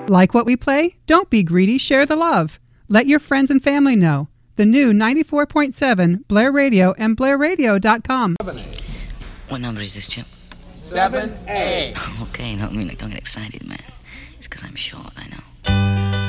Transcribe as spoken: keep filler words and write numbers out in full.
Like what we play? Don't be greedy, share the love. Let your friends and family know. The new ninety-four point seven Blair Radio and blair radio dot com. What number is this, Chip? seven A. Okay, no, I mean, like, don't get excited, man. It's because I'm short, I know.